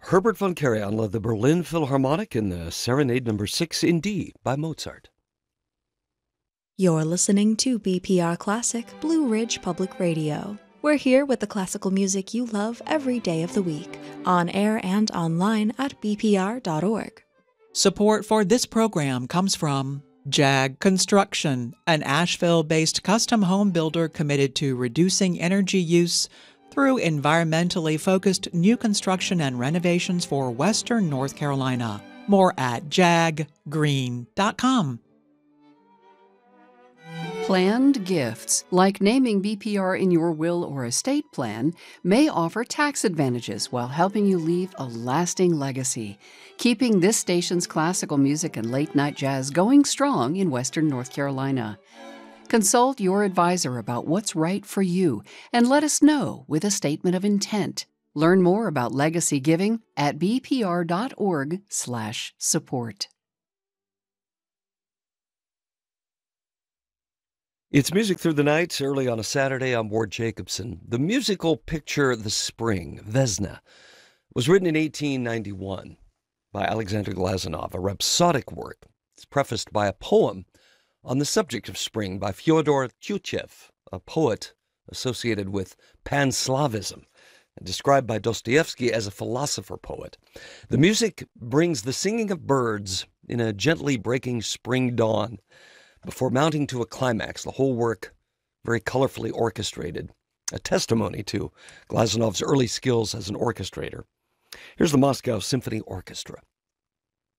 Herbert von Karajan led the Berlin Philharmonic in the Serenade No. 6 in D by Mozart. You're listening to BPR Classic Blue Ridge Public Radio. We're here with the classical music you love every day of the week, on air and online at bpr.org. Support for this program comes from JAG Construction, an Asheville-based custom home builder committed to reducing energy use through environmentally focused new construction and renovations for Western North Carolina. More at jaggreen.com. Planned gifts, like naming BPR in your will or estate plan, may offer tax advantages while helping you leave a lasting legacy, keeping this station's classical music and late-night jazz going strong in Western North Carolina. Consult your advisor about what's right for you and let us know with a statement of intent. Learn more about legacy giving at bpr.org/support. It's Music Through the Night, early on a Saturday. I'm Ward Jacobson. The musical picture The Spring, Vesna, was written in 1891 by Alexander Glazunov, a rhapsodic work. It's prefaced by a poem on the subject of spring by Fyodor Tyutchev, a poet associated with Pan-Slavism, and described by Dostoevsky as a philosopher poet. The music brings the singing of birds in a gently breaking spring dawn, before mounting to a climax, the whole work very colorfully orchestrated, a testimony to Glazunov's early skills as an orchestrator. Here's the Moscow Symphony Orchestra.